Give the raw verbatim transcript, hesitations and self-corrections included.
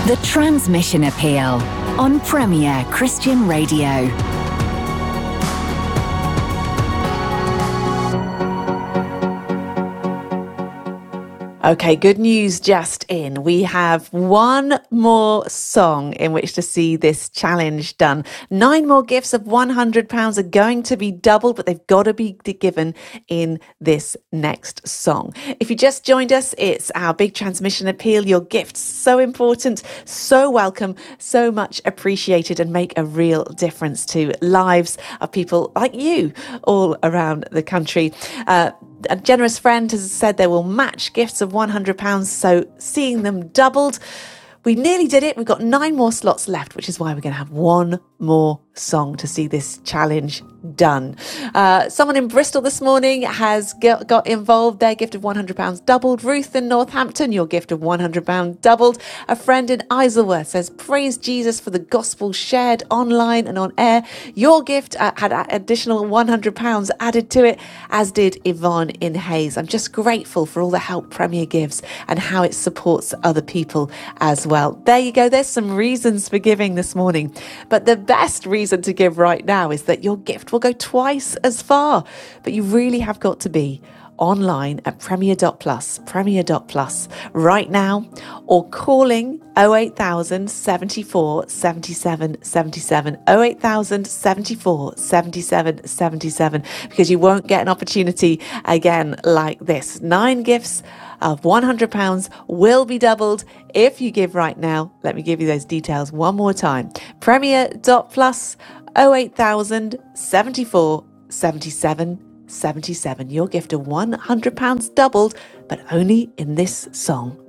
The Transmission Appeal on Premier Christian Radio. Okay, good news just in. We have one more song in which to see this challenge done. Nine more gifts of one hundred pounds are going to be doubled, but they've got to be given in this next song. If you just joined us, it's our big transmission appeal. Your gifts, so important, so welcome, so much appreciated, and make a real difference to lives of people like you all around the country. Uh, A generous friend has said they will match gifts of one hundred pounds, so seeing them doubled. We nearly did it. We've got nine more slots left, which is why we're going to have one more song to see this challenge done. Uh, someone in Bristol this morning has got, got involved. Their gift of one hundred pounds doubled. Ruth in Northampton, your gift of one hundred pounds doubled. A friend in Isleworth says, praise Jesus for the gospel shared online and on air. Your gift uh, had additional one hundred pounds added to it, as did Yvonne in Hayes. I'm just grateful for all the help Premier gives and how it supports other people as well. There you go. There's some reasons for giving this morning. But the best reason to give right now is that your gift will go twice as far. But you really have got to be online at premier dot plus, premier dot plus right now, or calling oh eight thousand seventy-four seventy-seven seventy-seven, oh eight thousand seventy-four seventy-seven seventy-seven, because you won't get an opportunity again like this. Nine gifts of one hundred pounds will be doubled if you give right now. Let me give you those details one more time. premier dot plus, oh eight thousand seventy-four seventy-seven seventy-seven. Your gift of one hundred pounds doubled, but only in this song.